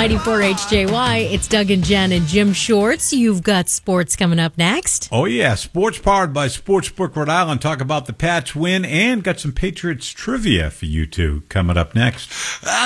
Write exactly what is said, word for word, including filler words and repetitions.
ninety-four H J Y. It's Doug and Jen and Jim Shorts. You've got sports coming up next. Oh, yeah. Sports powered by Sportsbook Rhode Island. Talk about the Pats win and got some Patriots trivia for you two coming up next.